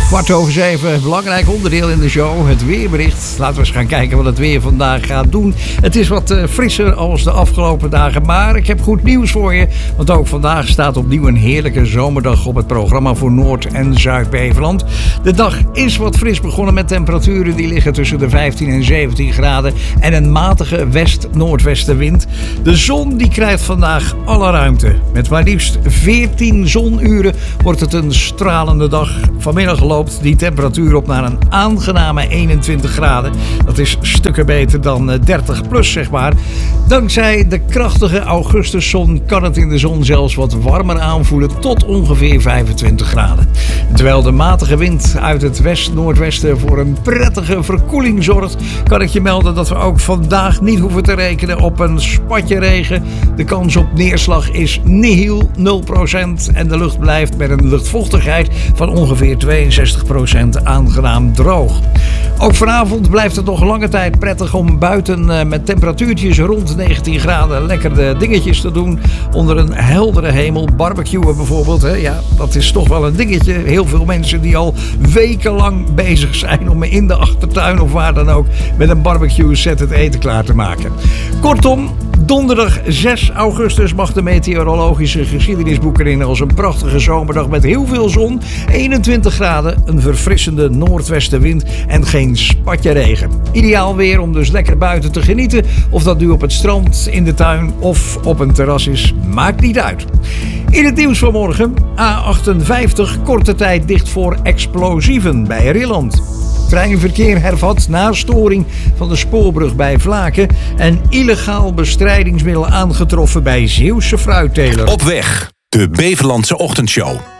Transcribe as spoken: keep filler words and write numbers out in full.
Kwart over zeven, belangrijk onderdeel in de show, het weerbericht. Laten we eens gaan kijken wat het weer vandaag gaat doen. Het is wat uh, frisser als de afgelopen dagen, maar ik heb goed nieuws voor je. Want ook vandaag staat opnieuw een heerlijke zomerdag op het programma voor Noord- en Zuid-Beveland. De dag is wat fris begonnen met temperaturen die liggen tussen de vijftien en zeventien graden en een matige west-noordwestenwind. De zon die krijgt vandaag alle ruimte. Met maar liefst veertien zonuren wordt het een stralende dag. Vanmiddag loopt die temperatuur op naar een aangename eenentwintig graden. Dat is stukken beter dan dertig plus, zeg maar. Dankzij de krachtige augustuszon kan het in de zon zelfs wat warmer aanvoelen tot ongeveer vijfentwintig graden. Terwijl de matige wind uit het west-noordwesten voor een prettige verkoeling zorgt, kan ik je melden dat we ook vandaag niet hoeven te rekenen op een spatje regen. De kans op neerslag is nihil, nul procent en de lucht blijft met een luchtvochtigheid van ongeveer tweeënzestig procent aangenaam droog. Ook vanavond blijft het nog lange tijd prettig om buiten met temperatuurtjes rond negentien graden lekker de dingetjes te doen. Onder een heldere hemel, barbecuen bijvoorbeeld. Hè? Ja, dat is toch wel een dingetje. Heel veel mensen die al wekenlang bezig zijn om in de achtertuin of waar dan ook met een barbecue set het eten klaar te maken. Kortom, donderdag zes augustus mag de meteorologische geschiedenisboeken in als een prachtige zomerdag met heel veel zon, eenentwintig graden, een verfrissende noordwestenwind en geen spatje regen. Ideaal weer om dus lekker buiten te genieten. Of dat nu op het strand, in de tuin of op een terras is, maakt niet uit. In het nieuws van morgen, A achtenvijftig korte tijd dicht voor explosieven bij Rilland. Treinverkeer hervat na storing van de spoorbrug bij Vlaken en illegaal bestrijdingsmiddel aangetroffen bij Zeeuwse fruitteler. Op weg, de Bevelandse Ochtendshow.